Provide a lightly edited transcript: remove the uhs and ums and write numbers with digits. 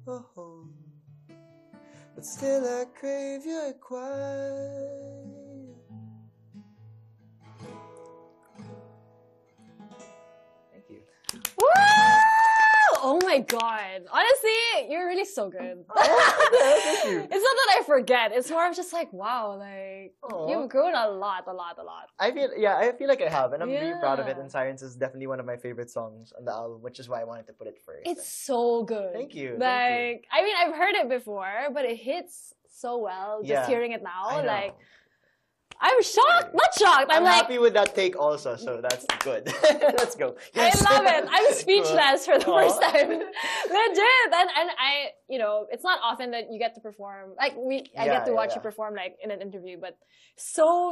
a home, but still I crave your quiet. Thank you. Woo! Oh my god. Honestly, you're really so good. Thank you. It's not that I forget. It's more of just like, wow, like, you've grown a lot. I feel like I have, and I'm really proud of it. Yeah. And Sirens is definitely one of my favorite songs on the album, which is why I wanted to put it first. It's so good. Thank you. Like, I mean, I've heard it before, but it hits so well just Yeah. hearing it now. I know. Like, I'm shocked. Not shocked. I'm like, happy with that take also, so that's good. Let's go. Yes. I love it. I'm speechless for the Aw. first time. Legit. And I, it's not often that you get to perform. Like I get to watch you perform like in an interview, but so